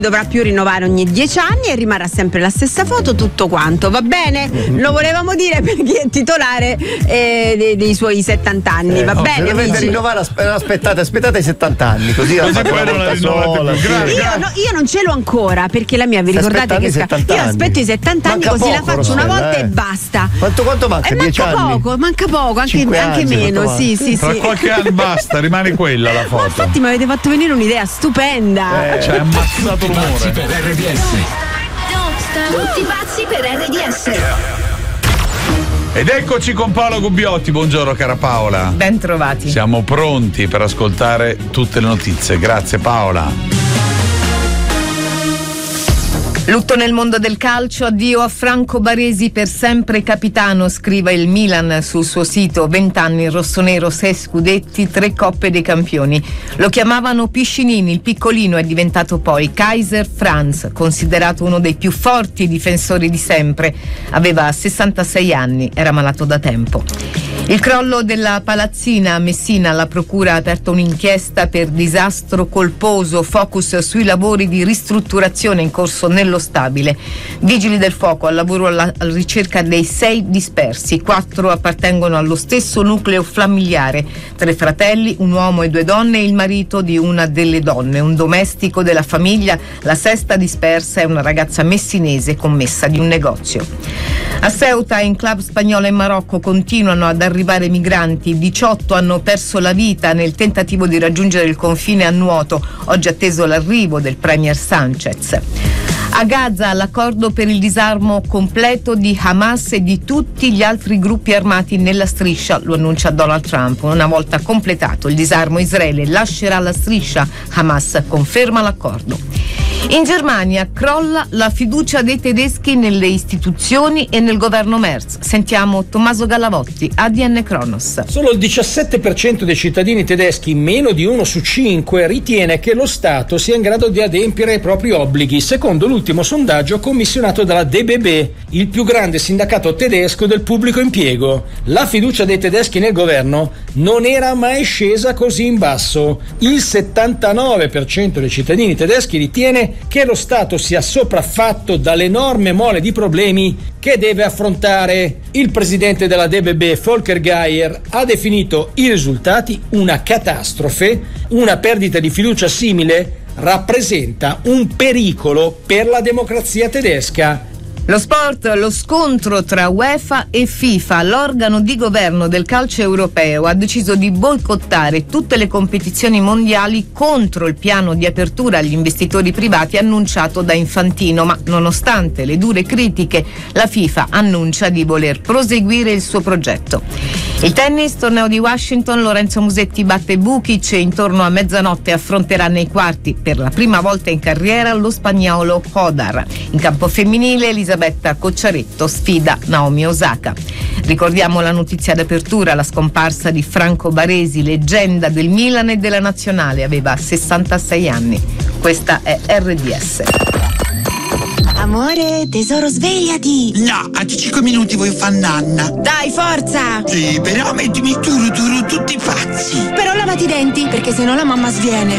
dovrà più rinnovare ogni 10 anni e rimarrà sempre la stessa foto, tutto quanto, va bene? Lo volevamo dire perché è titolare dei suoi 70 anni, va bene? Se dovete rinnovare, aspettate i 70 anni, così poi non la sola. Io non ce l'ho ancora, perché la mia, vi ricordate che io aspetto i 70 anni, così la faccio una volta e basta. Quanto manca? 10 anni? Manca poco, anche meno, sì. Tra qualche anno basta, rimane quella la foto. Ma infatti mi avete fatto venire un'idea stupenda. Ci hai ammazzato l'umore. Per RDS. Tutti pazzi per RDS. Ed eccoci con Paola Gubbiotti. Buongiorno cara Paola. Ben trovati. Siamo pronti per ascoltare tutte le notizie. Grazie Paola. Lutto nel mondo del calcio, addio a Franco Baresi, per sempre capitano, scrive il Milan sul suo sito. 20 anni rossonero, 6 scudetti, 3 coppe dei campioni. Lo chiamavano Piscinini, il piccolino è diventato poi Kaiser Franz, considerato uno dei più forti difensori di sempre. Aveva 66 anni, era malato da tempo. Il crollo della palazzina a Messina, la procura ha aperto un'inchiesta per disastro colposo, focus sui lavori di ristrutturazione in corso nello stabile. Vigili del fuoco al lavoro alla ricerca dei 6 dispersi, 4 appartengono allo stesso nucleo familiare, 3 fratelli, un uomo e 2 donne e il marito di una delle donne, un domestico della famiglia. La 6ª dispersa è una ragazza messinese commessa di un negozio. A Ceuta, in club spagnolo in Marocco, continuano ad arrivare migranti. 18 hanno perso la vita nel tentativo di raggiungere il confine a nuoto. Oggi è atteso l'arrivo del premier Sanchez. A Gaza l'accordo per il disarmo completo di Hamas e di tutti gli altri gruppi armati nella striscia, lo annuncia Donald Trump. Una volta completato il disarmo, Israele lascerà la striscia, Hamas conferma l'accordo. In Germania crolla la fiducia dei tedeschi nelle istituzioni e nel governo Merz. Sentiamo Tommaso Gallavotti, ADN Kronos. Solo il 17% dei cittadini tedeschi, meno di 1 su 5, ritiene che lo Stato sia in grado di adempiere ai propri obblighi, secondo l'ultimo sondaggio commissionato dalla DBB, il più grande sindacato tedesco del pubblico impiego. La fiducia dei tedeschi nel governo non era mai scesa così in basso. Il 79% dei cittadini tedeschi ritiene che lo Stato sia sopraffatto dall'enorme mole di problemi che deve affrontare. Il presidente della DBB, Volker Geier, ha definito i risultati una catastrofe. Una perdita di fiducia simile rappresenta un pericolo per la democrazia tedesca. Lo sport, lo scontro tra UEFA e FIFA. L'organo di governo del calcio europeo ha deciso di boicottare tutte le competizioni mondiali contro il piano di apertura agli investitori privati annunciato da Infantino, ma nonostante le dure critiche, la FIFA annuncia di voler proseguire il suo progetto. Il tennis, torneo di Washington, Lorenzo Musetti batte Vukic e intorno a mezzanotte affronterà nei quarti per la prima volta in carriera lo spagnolo Hodar. In campo femminile Elisabetta Cocciaretto sfida Naomi Osaka. Ricordiamo la notizia d'apertura, la scomparsa di Franco Baresi, leggenda del Milan e della Nazionale, aveva 66 anni. Questa è RDS. Amore, tesoro, svegliati! No, a 5 minuti voglio fare nanna. Dai, forza! Sì, però mettimi tutti pazzi. Però lavati i denti, perché sennò la mamma sviene.